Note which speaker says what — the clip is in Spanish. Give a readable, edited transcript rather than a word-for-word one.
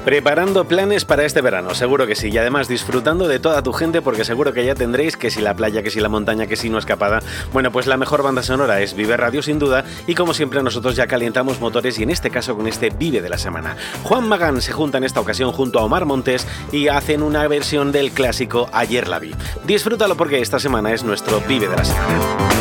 Speaker 1: Preparando planes para este verano, seguro que sí, y además disfrutando de toda tu gente porque seguro que ya tendréis que si la playa, que si la montaña, que si no escapada. Bueno, pues la mejor banda sonora es Vive Radio sin duda y como siempre nosotros ya calentamos motores y en este caso con este Vive de la semana. Juan Magán se junta en esta ocasión junto a Omar Montes y hacen una versión del clásico Ayer la vi. Disfrútalo porque esta semana es nuestro Vive de la semana.